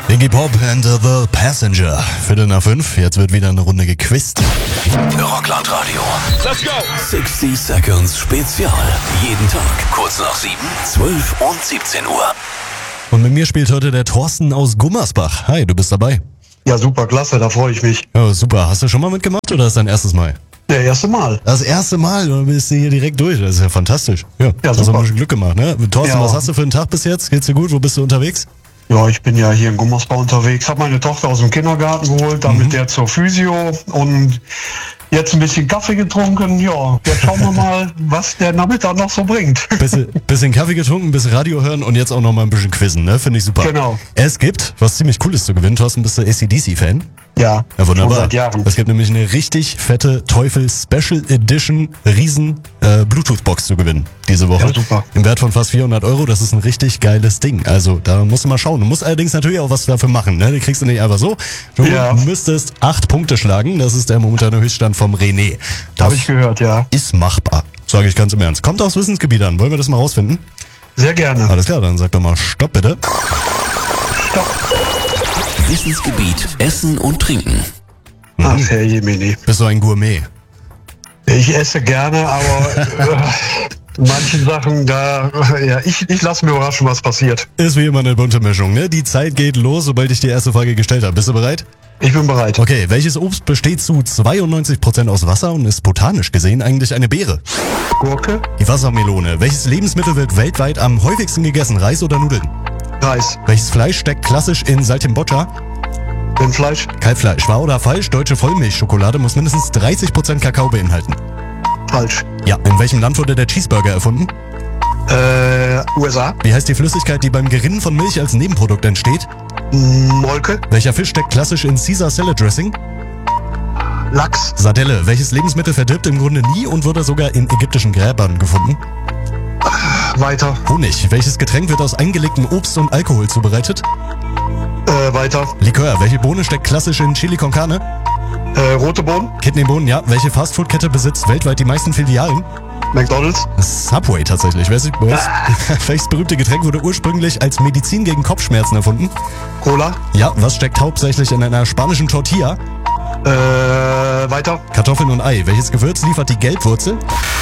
Iggy Pop and the Passenger. 4:45, jetzt wird wieder eine Runde gequizt. Rockland Radio. Let's go! 60 Seconds Spezial. Jeden Tag, kurz nach 7, 12 und 17 Uhr. Und mit mir spielt heute der Thorsten aus Gummersbach. Hi, du bist dabei. Ja, super, klasse, da freue ich mich. Oh, super. Hast du schon mal mitgemacht oder ist dein erstes Mal? Ja, erste Mal. Das erste Mal, du bist hier direkt durch. Das ist ja fantastisch. Ja, hast super. du ein bisschen Glück gemacht, ne? Thorsten, Ja. was hast du für einen Tag bis jetzt? Geht's dir gut? Wo bist du unterwegs? Ja, ich bin ja hier in Gummersbach unterwegs, habe meine Tochter aus dem Kindergarten geholt, dann mit der zur Physio und jetzt ein bisschen Kaffee getrunken. Ja, jetzt schauen wir mal, was der Nachmittag noch so bringt. Bisschen Kaffee getrunken, bisschen Radio hören und jetzt auch noch mal ein bisschen quizzen, ne? Finde ich super. Genau. Es gibt, was ziemlich cool ist zu gewinnen. Thorsten, bist du AC/DC-Fan? Ja, Ja, wunderbar. schon seit Jahren. Es gibt nämlich eine richtig fette Teufel Special Edition Riesen Bluetooth-Box zu gewinnen diese Woche. Ja, super. Im Wert von fast 400 Euro. Das ist ein richtig geiles Ding. Also da musst du mal schauen. Du musst allerdings natürlich auch was dafür machen. Ne? Die kriegst du nicht einfach so. Du Ja. müsstest 8 Punkte schlagen. Das ist der momentane Höchststand vom René. Das Habe ich gehört, ja. ist machbar. Sage ich ganz im Ernst. Kommt aufs Wissensgebiet an. Wollen wir das mal rausfinden? Sehr gerne. Alles klar, dann sag doch mal Stopp bitte. Wissensgebiet, Essen und Trinken. Ach, Herr Jemini. Bist du ein Gourmet? Ich esse gerne, aber manche Sachen, ich lasse mir überraschen, was passiert. Ist wie immer eine bunte Mischung, ne? Die Zeit geht los, sobald ich die erste Frage gestellt habe. Bist du bereit? Ich bin bereit. Okay, welches Obst besteht zu 92% aus Wasser und ist botanisch gesehen eigentlich eine Beere? Gurke, Die Wassermelone. Welches Lebensmittel wird weltweit am häufigsten gegessen? Reis oder Nudeln? Reis, Welches Fleisch steckt klassisch in Saltimboccia? Rindfleisch, Kalbfleisch. Wahr oder falsch? Deutsche Vollmilchschokolade muss mindestens 30% Kakao beinhalten. falsch. Ja. In welchem Land wurde der Cheeseburger erfunden? USA, Wie heißt die Flüssigkeit, die beim Gerinnen von Milch als Nebenprodukt entsteht? Molke, Welcher Fisch steckt klassisch in Caesar Salad Dressing? Lachs, Sardelle. Welches Lebensmittel verdirbt im Grunde nie und wurde sogar in ägyptischen Gräbern gefunden? weiter, Honig. Welches Getränk wird aus eingelegtem Obst und Alkohol zubereitet? weiter, Likör. Welche Bohne steckt klassisch in Chili con Carne? rote Bohnen, Kidneybohnen, ja. Welche Fastfood-Kette besitzt weltweit die meisten Filialen? McDonald's, Subway tatsächlich. Welches berühmte Getränk wurde ursprünglich als Medizin gegen Kopfschmerzen erfunden? Cola, Ja. Was steckt hauptsächlich in einer spanischen Tortilla? weiter, Kartoffeln und Ei. Welches Gewürz liefert die Gelbwurzel?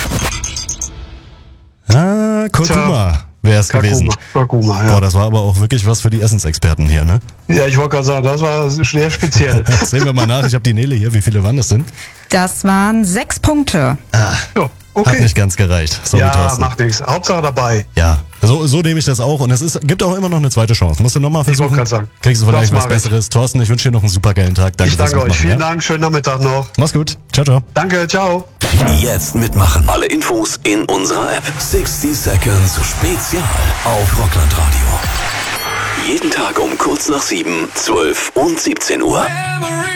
Kurkuma wäre es gewesen. Kurkuma, ja. Boah, das war aber auch wirklich was für die Essensexperten hier, ne? Ja, ich wollte gerade sagen, das war sehr speziell. Sehen wir mal nach. Ich habe die Nele hier. Wie viele waren das denn? Das waren 6 Punkte. Ja, Hat okay. nicht ganz gereicht. Sorry, Ja, Thorsten. macht nichts. Hauptsache dabei. Ja, so nehme ich das auch. Und gibt auch immer noch eine zweite Chance. Musst du nochmal versuchen. wollte gerade sagen. Kriegst du vielleicht Das was mach ich. Besseres. Thorsten, ich wünsche dir noch einen super geilen Tag. Danke, Ich dass du danke euch. mitmachen, Vielen ja? Dank. Schönen Nachmittag noch. Mach's gut. Ciao, ciao. Danke. Ciao. Jetzt mitmachen. Alle Infos in unserer App. 60 Seconds Spezial auf Rockland Radio. Jeden Tag um kurz nach 7, 12 und 17 Uhr.